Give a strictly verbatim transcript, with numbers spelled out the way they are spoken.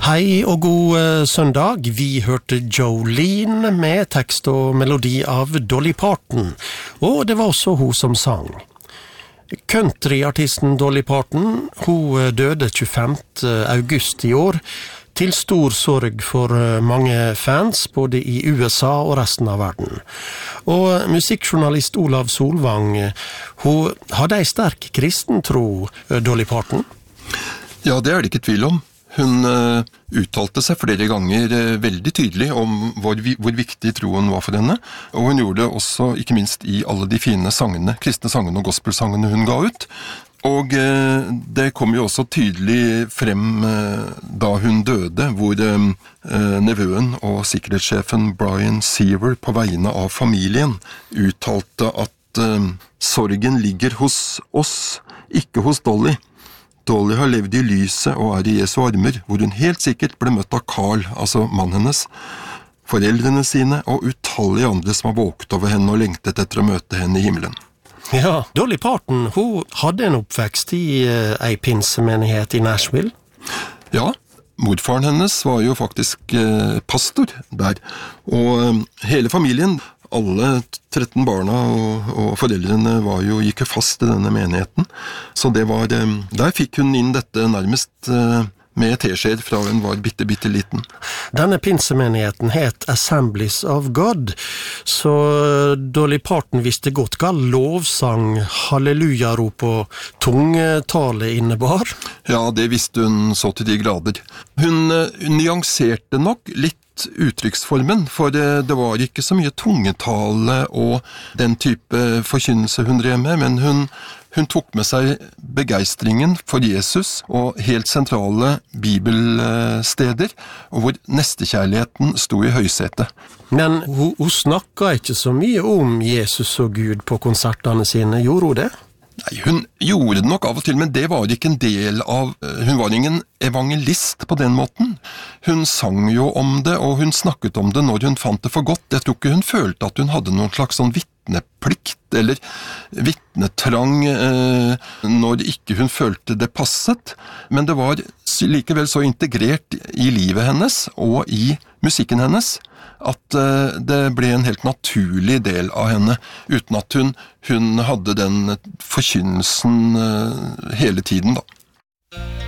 Hei og god eh, søndag. Vi hørte Jolene med tekst og melodi av Dolly Parton, og det var også hun som sang. Countryartisten Dolly Parton, hun døde tjuefemte august i år, til stor sorg for mange fans, både i U S A og resten av verden. Og musikkjournalist Olav Solvang, hun hadde ei sterk kristen tro, Dolly Parton? Ja, det er det ikke tvil om. Hun uh, uttalte seg flere ganger uh, veldig tydelig om hvor, hvor viktig troen var for henne, og hun gjorde det også, ikke minst i alle de fine sangene, kristne sangene og gospelsangene hun ga ut. Og uh, det kom jo også tydelig frem uh, da hun døde, hvor uh, nevøen og sikkerhetssjefen Brian Seaver på vegne av familien uttalte at uh, sorgen ligger hos oss, ikke hos Dolly. Dolly har levd i lyset og er i Jesu armer, hvor hun helt sikkert ble møtt av Carl, altså mannen hennes, foreldrene sine og utallige andre som har våget over henne og lengtet etter å møte henne i himmelen. Ja, Dolly Parton, hun hadde en oppvekst i uh, ei pinsemenighet i Nashville. Ja, morfaren hennes var jo faktisk uh, pastor der, og uh, hele familien, alle tretten barna og, og foreldrene var jo, gikk jo fast i denne menigheten. Så det var, der fikk hun inn dette nærmest med teskjed fra hun var bitte, bitte liten. Denne pinsemenigheten het Assemblies of God, så Dolly Parton visste godt hva lovsang, halleluja-rop og tungetale innebar. Ja, det visste hun så til de grader. Hun, hun nyanserte nok litt uttrykksformen, for det, det var ikke så mye tungetale og den type forkynnelse hun drev med, men hun, hun tok med seg begeistringen for Jesus og helt sentrale bibelsteder, og hvor nestekjærligheten sto i høysetet. Men hun, hun snakket ikke så mye om Jesus og Gud på konsertene sine, gjorde hun det? Nei, hun gjorde det nok av og til, men det var ikke en del av... Hun var ingen evangelist på den måten. Hun sang jo om det, og hun snakket om det når hun fant det for godt. Jeg tror ikke hun følte at hun hadde noen slags sånn vittneplikt, eller vittnetrang, eh, når ikke hun følte det passet. Men det var likevel så integrert i livet hennes, og i musikken hennes, at uh, det ble en helt naturlig del av henne, uten at hun, hun hadde den forkynnelsen uh, hele tiden da.